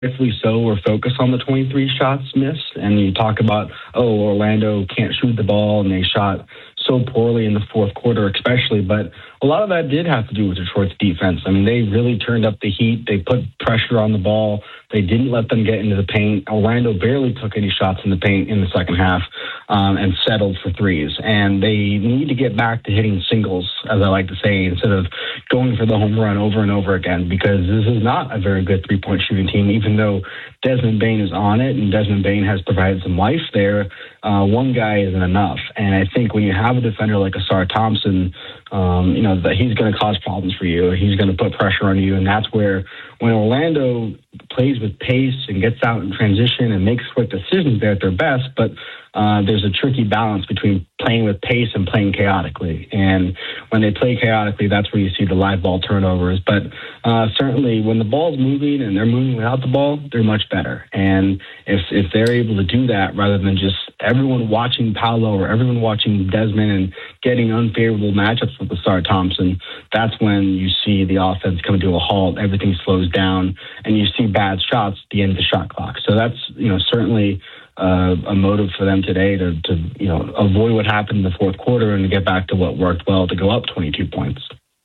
rightfully so, we're focused on the 23 shots missed. And you talk about, Orlando can't shoot the ball, and they shot so poorly in the fourth quarter especially. But a lot of that did have to do with Detroit's defense. I mean, they really turned up the heat. They put pressure on the ball. They didn't let them get into the paint. Orlando barely took any shots in the paint in the second half and settled for threes. And they need to get back to hitting singles, as I like to say, instead of going for the home run over and over again, because this is not a very good three-point shooting team, even though Desmond Bane is on it and Desmond Bane has provided some life there. One guy isn't enough. And I think when you have a defender like Ausar Thompson, that he's going to cause problems for you. He's going to put pressure on you. And that's where when Orlando plays with pace and gets out in transition and makes quick decisions, they're at their best. But there's a tricky balance between playing with pace and playing chaotically. And when they play chaotically, that's where you see the live ball turnovers. But certainly when the ball's moving and they're moving without the ball, they're much better. And if they're able to do that rather than just everyone watching Paolo or everyone watching Desmond and getting unfavorable matchups with Ausar Thompson, that's when you see the offense come to a halt, everything slows down, and you see bad shots at the end of the shot clock. So that's, certainly a motive for them today to avoid what happened in the fourth quarter and to get back to what worked well to go up 22 points.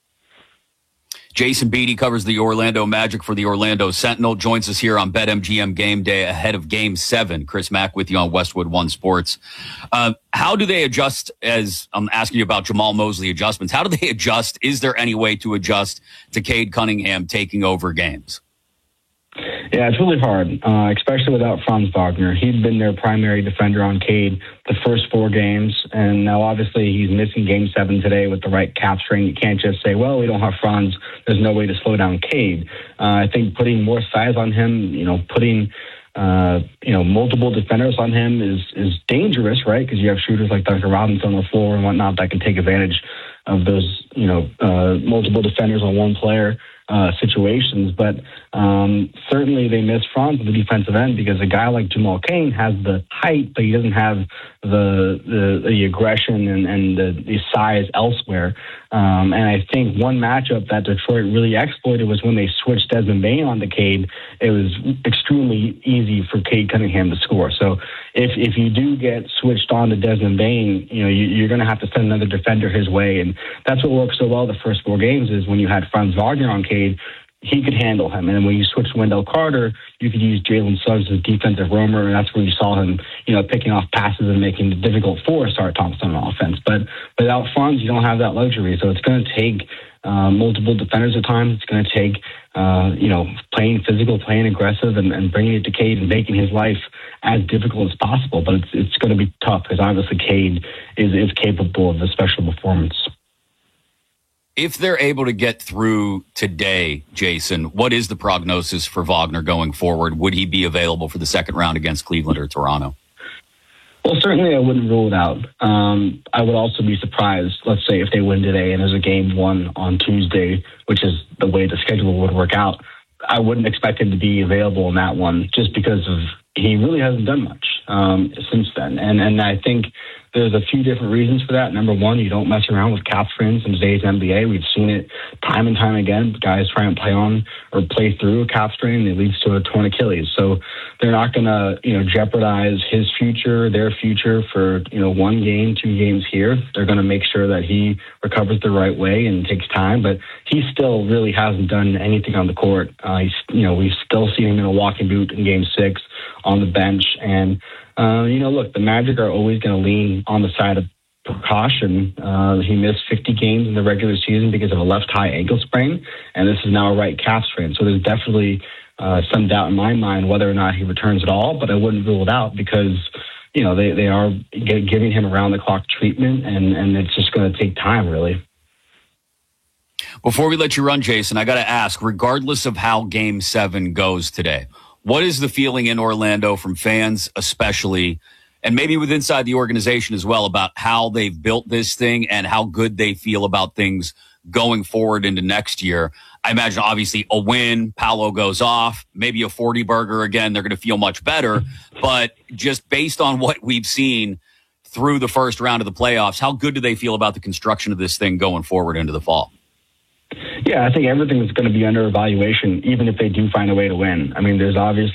Jason Beatty covers the Orlando Magic for the Orlando Sentinel, joins us here on BetMGM Game Day ahead of Game 7. Chris Mack with you on Westwood One Sports. How do they adjust, as I'm asking you about Jamal Mosley adjustments, how do they adjust? Is there any way to adjust to Cade Cunningham taking over games? Yeah, it's really hard, especially without Franz Wagner. He'd been their primary defender on Cade the first 4 games, and now obviously he's missing Game 7 today with the right calf strain. You can't just say, well, we don't have Franz, there's no way to slow down Cade. I think putting more size on him, putting multiple defenders on him is dangerous, right? Because you have shooters like Duncan Robinson on the floor and whatnot that can take advantage of those, multiple defenders on one player situations. But certainly they miss Franz at the defensive end because a guy like Jamal Cain has the height, but he doesn't have the aggression and the size elsewhere. And I think one matchup that Detroit really exploited was when they switched Desmond Bane onto Cade. It was extremely easy for Cade Cunningham to score. So if you do get switched on to Desmond Bane, you're going to have to send another defender his way. And that's what worked so well the first 4 games is when you had Franz Wagner on Cade, he could handle him. And then when you switch to Wendell Carter, you could use Jalen Suggs as a defensive roamer, and that's where you saw him, picking off passes and making it difficult for Ausar Thompson on offense. But without Franz, you don't have that luxury. So it's going to take multiple defenders at times. It's going to take, playing physical, playing aggressive, and bringing it to Cade and making his life as difficult as possible. But it's going to be tough because obviously Cade is capable of a special performance. If they're able to get through today, Jason, what is the prognosis for Wagner going forward? Would he be available for the second round against Cleveland or Toronto? Well, certainly I wouldn't rule it out. I would also be surprised, let's say, if they win today and there's a Game 1 on Tuesday, which is the way the schedule would work out. I wouldn't expect him to be available in that one just because of he really hasn't done much since then. And I think there's a few different reasons for that. Number one, you don't mess around with cap strains in today's NBA. We've seen it time and time again. Guys try and play on or play through a cap strain, and it leads to a torn Achilles. So they're not going to, jeopardize his future, their future for, 1 game, 2 games here. They're going to make sure that he recovers the right way and takes time. But he still really hasn't done anything on the court. We've still seen him in a walking boot in Game 6 on the bench. And, look, the Magic are always going to lean on the side of precaution. He missed 50 games in the regular season because of a left high ankle sprain, and this is now a right calf strain. So there's definitely some doubt in my mind whether or not he returns at all, but I wouldn't rule it out because, they are giving him around-the-clock treatment, and it's just going to take time, really. Before we let you run, Jason, I got to ask, regardless of how Game 7 goes today, what is the feeling in Orlando from fans especially, and maybe with inside the organization as well, about how they've built this thing and how good they feel about things going forward into next year? I imagine obviously a win, Paolo goes off, maybe a 40-burger again, they're going to feel much better. But just based on what we've seen through the first round of the playoffs, how good do they feel about the construction of this thing going forward into the fall? Yeah, I think everything is going to be under evaluation, even if they do find a way to win. I mean, there's obviously